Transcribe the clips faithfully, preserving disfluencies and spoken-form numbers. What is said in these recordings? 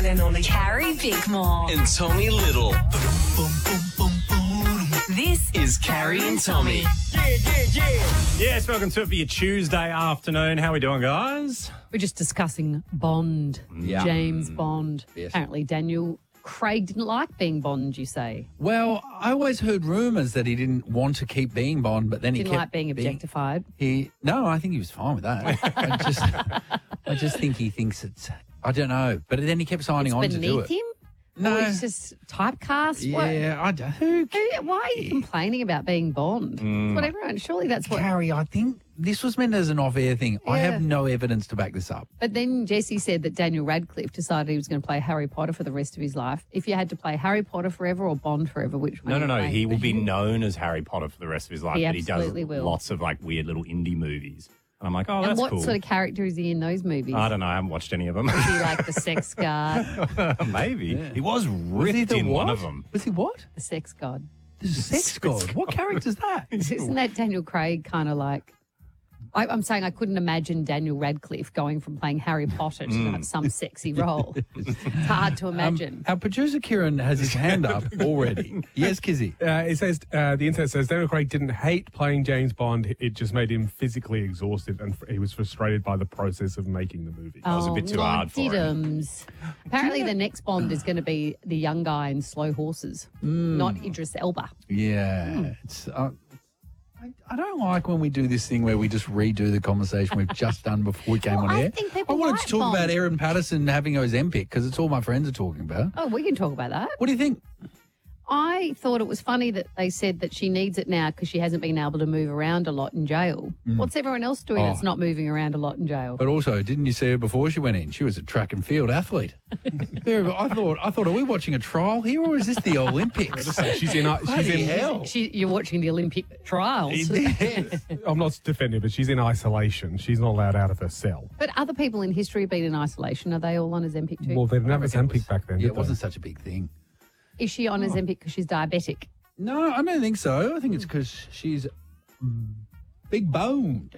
one and only Carrie Bickmore. and Tommy Little. This Is Carrie and Tommy. Yes, welcome to it for your Tuesday afternoon. How are we doing, guys? We're just discussing Bond, Yeah. James Bond. Yes. Apparently, Daniel Craig didn't like being Bond, you say. Well, I always heard rumours that he didn't want to keep being Bond, but then he Didn't kept like being objectified. He no, I think he was fine with that. I just, I just think he thinks it's. I don't know, but then he kept signing It's on to do beneath it. him? No. Or he's just typecast? What- Yeah, I don't. Who? Who, why are you complaining about being Bond? Mm. What everyone, surely that's what. Carrie, I think this was meant as an off-air thing. I Yeah. have no evidence to back this up. But then Jesse said that Daniel Radcliffe decided he was going to play Harry Potter for the rest of his life. If you had to play Harry Potter forever or Bond forever, which one? No, no, would no. you play? He will be known as Harry Potter for the rest of his life, He but he does absolutely will. lots of like weird little indie movies. And I'm like, oh, And that's what cool. sort of character is he in those movies? I don't know. I haven't watched any of them. Is he like the sex god? Maybe. He was Was he ripped the in what? one of them. Was he what? The sex god. The sex god. What character's that? Isn't that Daniel Craig kind of like... I, I'm saying I couldn't imagine Daniel Radcliffe going from playing Harry Potter to Mm. have some sexy role. It's hard to imagine. Um, our producer Kieran has his hand up already. Yes, Kizzy. Uh, it says uh, the internet says Daniel Craig didn't hate playing James Bond. It just made him physically exhausted, and f- he was frustrated by the process of making the movie. was a bit too hard for him. diddums. Apparently, the next Bond is going to be the young guy in Slow Horses, Mm. not Idris Elba. Yeah, it's. Uh, I, I don't like when we do this thing where we just redo the conversation we've just done before we came Well, on I air. think people I wanted like to talk Bond. about Erin Patterson having Ozempic because it's all my friends are talking about. Oh, we can talk about that. What do you think? I thought it was funny that they said that she needs it now because she hasn't been able to move around a lot in jail. What's everyone else doing Oh. that's not moving around a lot in jail? But also, didn't you see her before she went in? She was a track and field athlete. There, I thought, I thought, are we watching a trial here or is this the Olympics? She's in. She's Bloody in. hell. She, you're watching the Olympic trials. Yes. I'm not defending, but she's in isolation. She's not allowed out of her cell. But other people in history have been in isolation. Are they all on Ozempic too? Well, they didn't have Ozempic back then. Yeah, did it wasn't they? such a big thing. Is she on Ozempic because she's diabetic? No, I don't think so. I think it's because she's mm, big boned.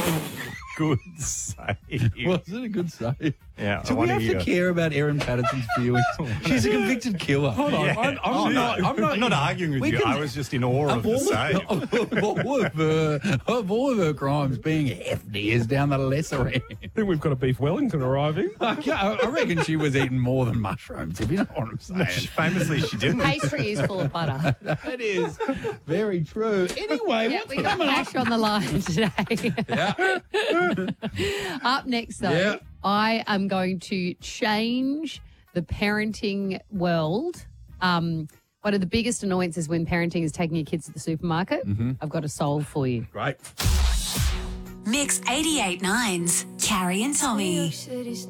Good save. Was it a good save? Yeah. Do I we wonder have to you- care about Erin Patterson's feelings? She's a convicted killer. Hold Yeah. I'm, I'm Oh, not. no. I'm not, I'm not arguing with we you. can- I was just in awe of Of the all, save. of, all of, her, of all of her crimes, being hefty is down the lesser end. I think we've got a beef Wellington arriving. I I reckon she was eating more than mushrooms, if you know what I'm saying. Famously, she didn't. Pastry is full of butter. That is very true. Anyway, Yeah, what's we got coming up? Ash on the line today. Yeah. Up next, though, Yeah. I am going to change the parenting world. Um, one of the biggest annoyances when parenting is taking your kids to the supermarket. I've got a solve for you. Great. Mix eighty-eight point nine's Carrie and Tommy.